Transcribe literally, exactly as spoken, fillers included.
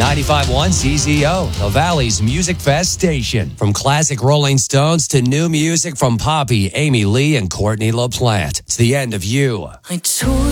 ninety-five point one C Z O, the Valley's Music Fest station. From classic Rolling Stones to new music from Poppy, Amy Lee, and Courtney LaPlante. It's the end of You. I told